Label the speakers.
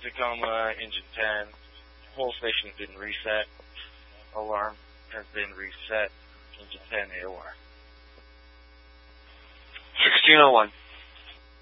Speaker 1: Tacoma, engine 10. Whole station has been reset. Alarm has been reset. Engine 10 AOR.
Speaker 2: 1601.